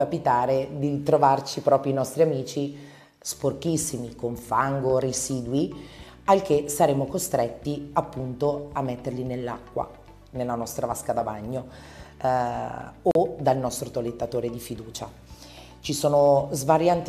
capitare di trovarci proprio i nostri amici sporchissimi, con fango, residui, al che saremo costretti appunto a metterli nell'acqua, nella nostra vasca da bagno o dal nostro toilettatore di fiducia. Ci sono svarianti